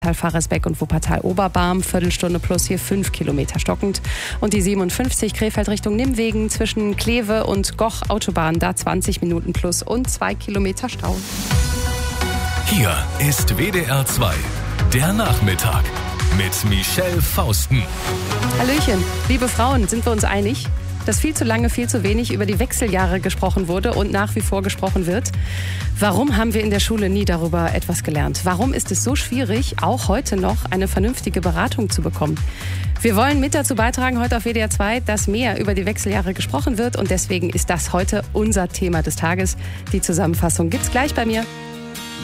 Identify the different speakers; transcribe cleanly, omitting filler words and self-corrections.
Speaker 1: Wuppertal-Faresbeck und Wuppertal-Oberbarm, Viertelstunde plus hier 5 Kilometer stockend. Und die 57 Krefeld Richtung Nimwegen zwischen Kleve und Goch Autobahn, da 20 Minuten plus und 2 Kilometer Stau.
Speaker 2: Hier ist WDR 2, der Nachmittag mit Michelle Fausten.
Speaker 1: Hallöchen, liebe Frauen, sind wir uns einig, dass viel zu lange, viel zu wenig über die Wechseljahre gesprochen wurde und nach wie vor gesprochen wird? Warum haben wir in der Schule nie darüber etwas gelernt? Warum ist es so schwierig, auch heute noch eine vernünftige Beratung zu bekommen? Wir wollen mit dazu beitragen, heute auf WDR 2, dass mehr über die Wechseljahre gesprochen wird. Und deswegen ist das heute unser Thema des Tages. Die Zusammenfassung gibt's gleich bei mir.